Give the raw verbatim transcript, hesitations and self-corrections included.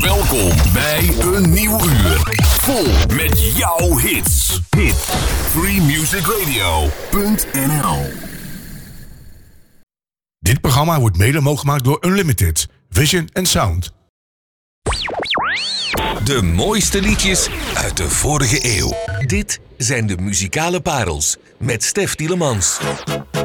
Welkom bij een nieuw uur. Vol met jouw hits. Hit. free music radio punt n l. Dit programma wordt mede mogelijk gemaakt door Unlimited, Vision and Sound. De mooiste liedjes uit de vorige eeuw. Dit zijn de muzikale parels met Stef Tielemans.